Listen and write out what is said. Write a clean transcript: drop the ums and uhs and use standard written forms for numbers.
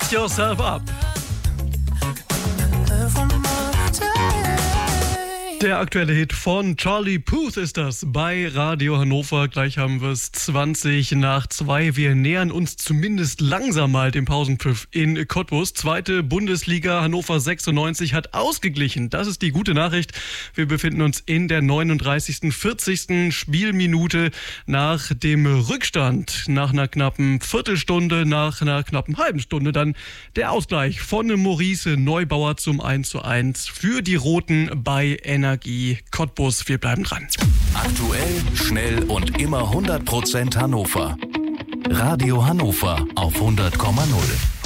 Pick Yourself Up. Der aktuelle Hit von Charlie Puth ist das bei Radio Hannover. Gleich haben wir es 2:20. Wir nähern uns zumindest langsam mal dem Pausenpfiff in Cottbus. Zweite Bundesliga, Hannover 96 hat ausgeglichen. Das ist die gute Nachricht. Wir befinden uns in der 39., 40. Spielminute nach dem Rückstand. Nach einer knappen Viertelstunde, nach einer knappen halben Stunde dann der Ausgleich von Maurice Neubauer zum 1:1 für die Roten bei Energie Cottbus. Wir bleiben dran. Aktuell, schnell und immer 100% Hannover. Radio Hannover auf 100,0.